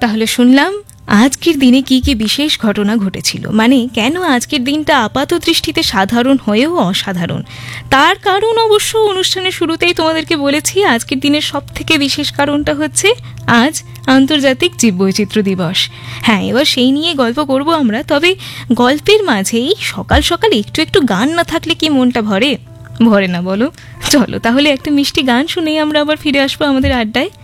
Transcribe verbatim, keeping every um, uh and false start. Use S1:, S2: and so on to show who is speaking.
S1: তাহলে শুনলাম আজকের দিনে কি কি বিশেষ ঘটনা ঘটেছিল, মানে কেন আজকের দিনটা আপাত দৃষ্টিতে সাধারণ হয়েও অসাধারণ। তার কারণ অবশ্য অনুষ্ঠানের শুরুতেই তোমাদেরকে বলেছি। আজকের দিনের সব থেকে বিশেষ কারণটা হচ্ছে আজ আন্তর্জাতিক জীববৈচিত্র্য দিবস। হ্যাঁ, এবার সেই নিয়ে গল্প করব আমরা। তবে গল্পের মাঝেই সকাল সকাল একটু একটু গান না থাকলে কি মনটা ভরে? ভরে না বলো? চলো তাহলে একটা মিষ্টি গান শুনেই আমরা আবার ফিরে আসবো আমাদের আড্ডায়।